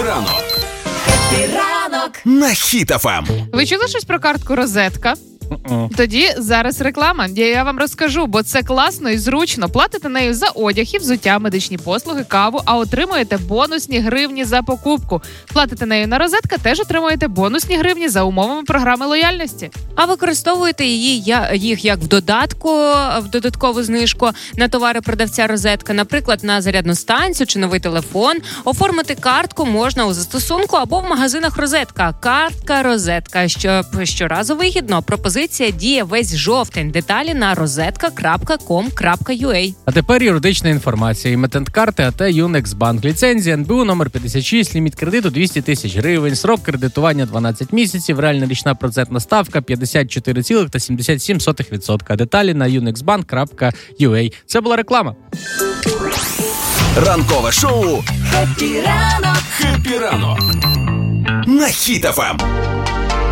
ранок. Хеппі ранок на Хіт ФМ. Ви чули щось про картку «Розетка»? Тоді зараз реклама. Я вам розкажу, бо це класно і зручно. Платите нею за одяг і взуття, медичні послуги, каву, а отримуєте бонусні гривні за покупку. Платите нею на «Розетка», теж отримуєте бонусні гривні за умовами програми лояльності. А використовуєте їх як в додатку, в додаткову знижку на товари продавця «Розетка», наприклад, на зарядну станцію чи новий телефон. Оформити картку можна у застосунку або в магазинах «Розетка». Картка «Розетка». Щоразу вигідно. Пропозиція діє весь жовтень. Деталі на rozetka.com.ua. А тепер юридична інформація. Емітент-карти АТ «Юнекс-Банк». Ліцензія НБУ номер 56, ліміт кредиту 200 тисяч гривень, срок кредитування 12 місяців, реальна річна процентна ставка 54,77%. Деталі на unexbank.ua. Це була реклама. Ранкове шоу «Хеппі ранок» на Хіт ФМ.